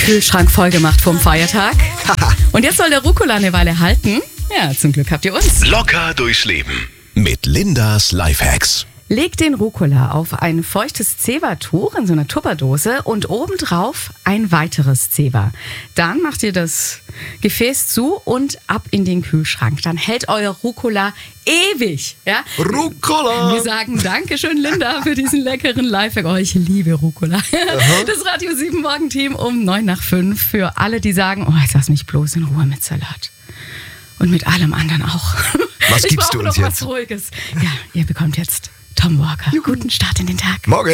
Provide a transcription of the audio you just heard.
Kühlschrank vollgemacht vom Feiertag. Und jetzt soll der Rucola eine Weile halten. Ja, zum Glück habt ihr uns. Locker durchs Leben mit Lindas Lifehacks. Legt den Rucola auf ein feuchtes Zewa-Tuch in so einer Tupperdose und obendrauf ein weiteres Zewa. Dann macht ihr das Gefäß zu und ab in den Kühlschrank. Dann hält euer Rucola ewig. Ja? Rucola! Wir sagen Dankeschön, Linda, für diesen leckeren Lifehack. Oh, ich liebe Rucola. Das Radio 7 Morgenteam um 5:09 für alle, die sagen, oh, jetzt lass mich bloß in Ruhe mit Salat. Und mit allem anderen auch. Was gibst du uns ich brauche noch jetzt? was Ruhiges. Ja, ihr bekommt jetzt Tom Walker. Guten Start in den Tag. Morgen.